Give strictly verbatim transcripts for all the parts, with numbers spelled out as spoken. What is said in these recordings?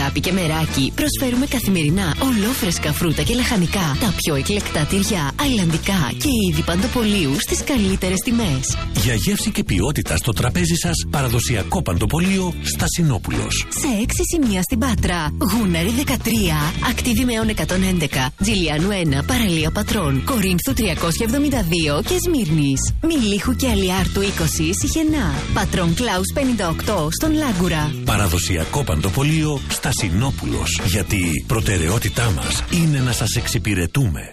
αγάπη και μεράκι προσφέρουμε καθημερινά ολόφρεσκα φρούτα και λαχανικά, τα πιο εκλεκτά τυριά, αιλαντικά και είδη Παντοπολίου στις καλύτερες τιμές. Για γεύση και ποιότητα στο τραπέζι σας, παραδοσιακό Παντοπολείο Στασινόπουλος. Σε έξι σημεία στην Πάτρα. Γούναρη δεκατρία, Ακτίβη εκατόν έντεκα, Τζιλιάνου ένα, Παραλία Πατρών, Κορίνθου τριακόσια εβδομήντα δύο και Σμύρνης. Μιλίχου και Αλιάρτου είκοσι, Σιχενά. Πατρών Κλάους πενήντα οκτώ στον Λάγκουρα. Παραδοσιακό Παντοπολείο Στασινόπουλος. Γιατί η προτεραιότητά μας είναι να σας εξυπηρετούμε.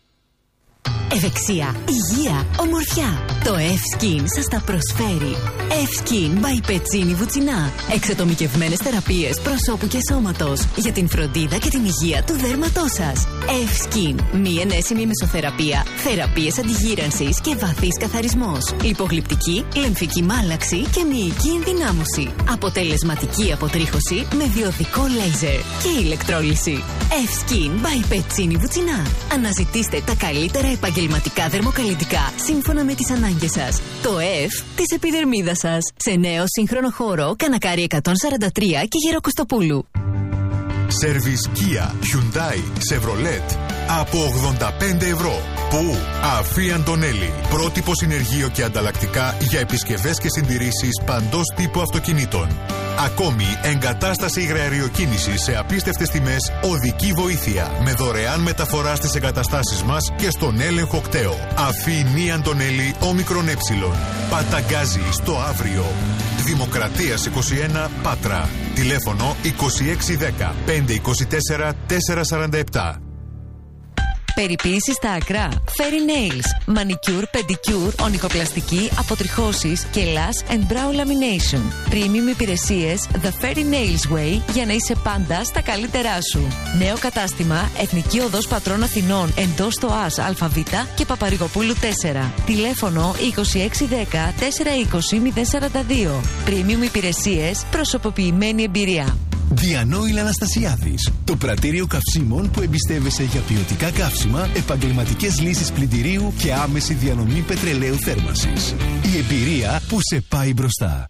Ευεξία, υγεία, ομορφιά. Το F-Skin σας τα προσφέρει. F-Skin by Πετσίνη Βουτσινά. Εξατομικευμένες θεραπείες προσώπου και σώματος για την φροντίδα και την υγεία του δέρματός σας. F-Skin, μη ενέσιμη μεσοθεραπεία, θεραπείες αντιγύρανσης και βαθύς καθαρισμός. Λιπογλυπτική, λεμφική μάλαξη και μυϊκή ενδυνάμωση. Αποτελεσματική αποτρίχωση με διοδικό λέιζερ και ηλεκτρόλυση. F-Skin by Πετσίνη Βουτσινά. Αναζητήστε τα καλύτερα επαγγελματικά δερμοκαλλιτικά σύμφωνα με τις ανάγκες σας. Το F της επιδερμίδας σας. Σε νέο σύγχρονο χώρο, Κανακάρι εκατόν σαράντα τρία και Γεροκοστοπούλου. Σέρβις Kia, Hyundai, Chevrolet από ογδόντα πέντε ευρώ. Πού? Αφή Αντωνέλη. Πρότυπο συνεργείο και ανταλλακτικά για επισκευές και συντηρήσεις παντός τύπου αυτοκινήτων. Ακόμη, εγκατάσταση υγραεριοκίνησης σε απίστευτες τιμές, οδική βοήθεια με δωρεάν μεταφορά στις εγκαταστάσεις μας και στον έλεγχο κταίο. Αφή Νη Αντωνέλη όμικρον ε. Παταγκάζι στο αύριο. Δημοκρατίας είκοσι ένα Πάτρα. Τηλέφωνο είκοσι έξι δέκα πεντακόσια είκοσι τέσσερα τετρακόσια σαράντα επτά. Περιποίηση στα ακρά. Fairy Nails. Manicure, pedicure, ονικοπλαστική, αποτριχώσεις και lash and brow lamination. Premium υπηρεσίες The Fairy Nails Way για να είσαι πάντα στα καλύτερά σου. Νέο κατάστημα Εθνική Οδός Πατρών Αθηνών εντός το ΑΣ ΑΒ και Παπαρηγοπούλου τέσσερα. Τηλέφωνο είκοσι έξι δέκα τετρακόσια είκοσι μηδέν σαράντα δύο. Premium υπηρεσίες, προσωποποιημένη εμπειρία. Διανόηλ Αναστασιάδης. Το πρατήριο καυσίμων που εμπιστεύεσαι για ποιοτικά καύσιμα, επαγγελματικές λύσεις πλυντηρίου και άμεση διανομή πετρελαίου θέρμανσης. Η εμπειρία που σε πάει μπροστά.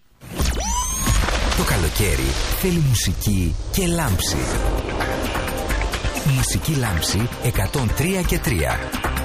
Το καλοκαίρι θέλει μουσική και λάμψη. Μουσική λάμψη εκατόν τρία και τρία.